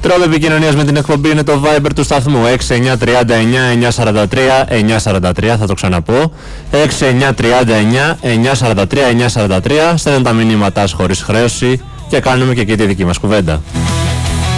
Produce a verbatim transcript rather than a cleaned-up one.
Τρόπο επικοινωνίας με την εκπομπή είναι το Viber του σταθμού έξι εννιά τριάντα εννιά εννιά σαράντα τρία εννιά σαράντα τρία, θα το ξαναπώ, έξι εννιά τριάντα εννιά εννιά σαράντα τρία εννιά σαράντα τρία. Στέλνουν τα μηνύματά χωρίς χρέωση και κάνουμε και εκεί τη δική μας κουβέντα.